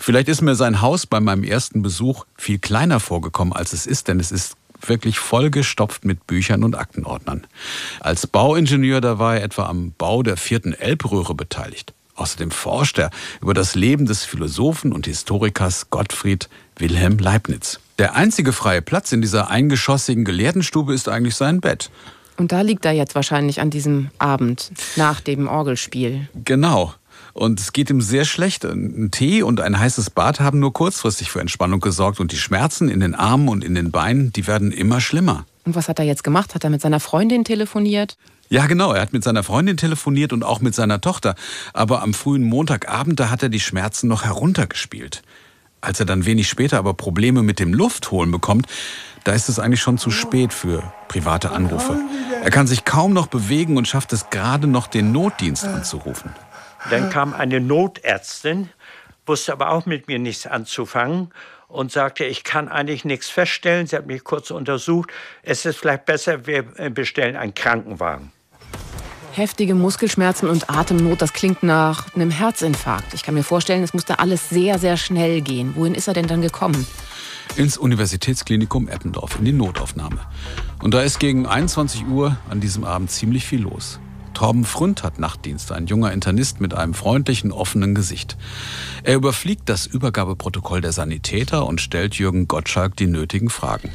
Vielleicht ist mir sein Haus bei meinem ersten Besuch viel kleiner vorgekommen, als es ist, denn es ist wirklich vollgestopft mit Büchern und Aktenordnern. Als Bauingenieur, da war er etwa am Bau der 4. Elbröhre beteiligt. Außerdem forscht er über das Leben des Philosophen und Historikers Gottfried Wilhelm Leibniz. Der einzige freie Platz in dieser eingeschossigen Gelehrtenstube ist eigentlich sein Bett. Und da liegt er jetzt wahrscheinlich an diesem Abend, nach dem Orgelspiel. Genau. Und es geht ihm sehr schlecht. Ein Tee und ein heißes Bad haben nur kurzfristig für Entspannung gesorgt. Und die Schmerzen in den Armen und in den Beinen, die werden immer schlimmer. Und was hat er jetzt gemacht? Hat er mit seiner Freundin telefoniert? Ja, genau. Er hat mit seiner Freundin telefoniert und auch mit seiner Tochter. Aber am frühen Montagabend, da hat er die Schmerzen noch heruntergespielt. Als er dann wenig später aber Probleme mit dem Luftholen bekommt, da ist es eigentlich schon zu spät für private Anrufe. Er kann sich kaum noch bewegen und schafft es gerade noch, den Notdienst anzurufen. Dann kam eine Notärztin, wusste aber auch mit mir nichts anzufangen und sagte, ich kann eigentlich nichts feststellen. Sie hat mich kurz untersucht. Es ist vielleicht besser, wir bestellen einen Krankenwagen. Heftige Muskelschmerzen und Atemnot, das klingt nach einem Herzinfarkt. Ich kann mir vorstellen, es musste alles sehr, sehr schnell gehen. Wohin ist er denn dann gekommen? Ins Universitätsklinikum Eppendorf, in die Notaufnahme. Und da ist gegen 21 Uhr an diesem Abend ziemlich viel los. Torben Fründ hat Nachtdienst, ein junger Internist mit einem freundlichen, offenen Gesicht. Er überfliegt das Übergabeprotokoll der Sanitäter und stellt Jürgen Gottschalk die nötigen Fragen.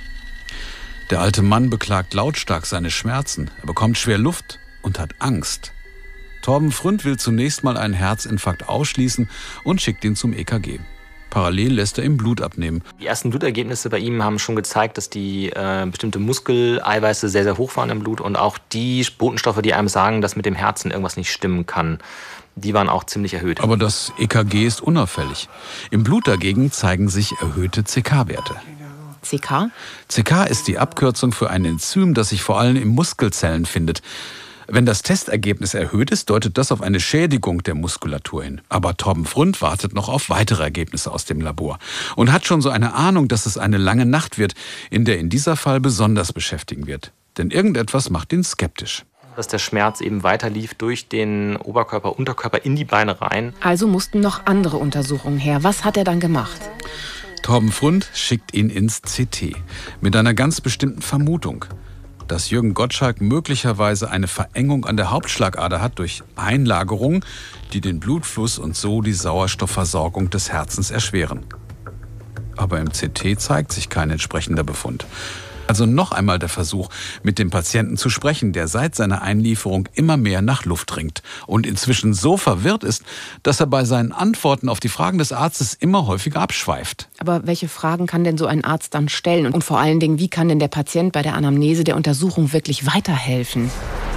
Der alte Mann beklagt lautstark seine Schmerzen. Er bekommt schwer Luft und hat Angst. Torben Fründ will zunächst mal einen Herzinfarkt ausschließen und schickt ihn zum EKG. Parallel lässt er ihm Blut abnehmen. Die ersten Blutergebnisse bei ihm haben schon gezeigt, dass die bestimmte Muskeleiweiße sehr, sehr hoch waren im Blut. Und auch die Botenstoffe, die einem sagen, dass mit dem Herzen irgendwas nicht stimmen kann, die waren auch ziemlich erhöht. Aber das EKG ist unauffällig. Im Blut dagegen zeigen sich erhöhte CK-Werte. CK? CK ist die Abkürzung für ein Enzym, das sich vor allem in Muskelzellen findet. Wenn das Testergebnis erhöht ist, deutet das auf eine Schädigung der Muskulatur hin. Aber Torben Fründ wartet noch auf weitere Ergebnisse aus dem Labor und hat schon so eine Ahnung, dass es eine lange Nacht wird, in der ihn dieser Fall besonders beschäftigen wird. Denn irgendetwas macht ihn skeptisch. Dass der Schmerz eben weiterlief durch den Oberkörper, Unterkörper in die Beine rein. Also mussten noch andere Untersuchungen her. Was hat er dann gemacht? Torben Fründ schickt ihn ins CT mit einer ganz bestimmten Vermutung, dass Jürgen Gottschalk möglicherweise eine Verengung an der Hauptschlagader hat durch Einlagerungen, die den Blutfluss und so die Sauerstoffversorgung des Herzens erschweren. Aber im CT zeigt sich kein entsprechender Befund. Also noch einmal der Versuch, mit dem Patienten zu sprechen, der seit seiner Einlieferung immer mehr nach Luft ringt und inzwischen so verwirrt ist, dass er bei seinen Antworten auf die Fragen des Arztes immer häufiger abschweift. Aber welche Fragen kann denn so ein Arzt dann stellen? Und vor allen Dingen, wie kann denn der Patient bei der Anamnese der Untersuchung wirklich weiterhelfen?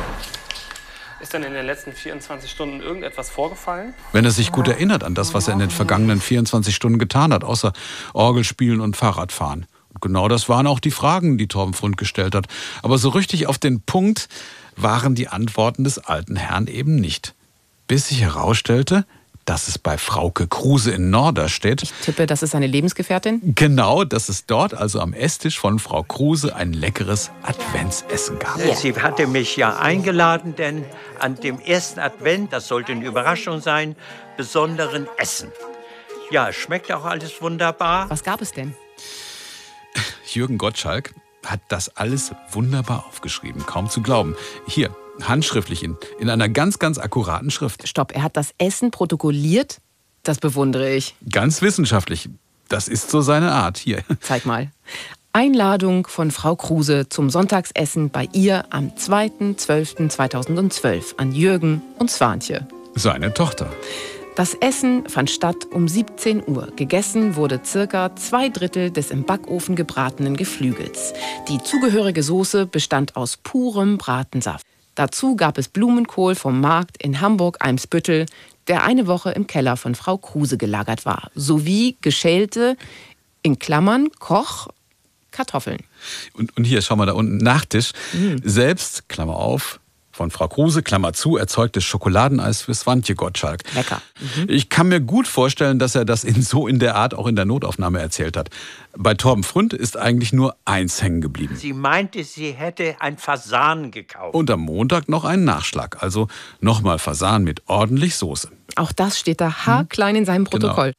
Ist denn in den letzten 24 Stunden irgendetwas vorgefallen? Wenn er sich gut erinnert an das, was er in den vergangenen 24 Stunden getan hat, außer Orgelspielen und Fahrradfahren. Genau das waren auch die Fragen, die Torben Fründ gestellt hat. Aber so richtig auf den Punkt waren die Antworten des alten Herrn eben nicht. Bis sich herausstellte, dass es bei Frauke Kruse in Norderstedt... Ich tippe, das ist seine Lebensgefährtin? Genau, dass es dort, also am Esstisch von Frau Kruse, ein leckeres Adventsessen gab. Sie hatte mich ja eingeladen, denn an dem ersten Advent, das sollte eine Überraschung sein, besonderen Essen. Ja, schmeckt auch alles wunderbar. Was gab es denn? Jürgen Gottschalk hat das alles wunderbar aufgeschrieben, kaum zu glauben. Hier, handschriftlich in einer ganz, ganz akkuraten Schrift. Stopp, er hat das Essen protokolliert? Das bewundere ich. Ganz wissenschaftlich. Das ist so seine Art. Hier. Zeig mal. Einladung von Frau Kruse zum Sonntagsessen bei ihr am 2.12.2012 an Jürgen und Swantje. Seine Tochter. Das Essen fand statt um 17 Uhr. Gegessen wurde circa 2/3 des im Backofen gebratenen Geflügels. Die zugehörige Soße bestand aus purem Bratensaft. Dazu gab es Blumenkohl vom Markt in Hamburg-Eimsbüttel, der eine Woche im Keller von Frau Kruse gelagert war, sowie geschälte, in Klammern Koch, Kartoffeln. Und hier, schau mal da unten, Nachtisch. Selbst, Klammer auf, von Frau Kruse, Klammer zu, erzeugtes Schokoladeneis für Swantje Gottschalk. Lecker. Ich kann mir gut vorstellen, dass er das in der Art auch in der Notaufnahme erzählt hat. Bei Torben Fründ ist eigentlich nur eins hängen geblieben. Sie meinte, sie hätte ein Fasan gekauft. Und am Montag noch einen Nachschlag, also nochmal Fasan mit ordentlich Soße. Auch das steht da haarklein in seinem Protokoll. Genau.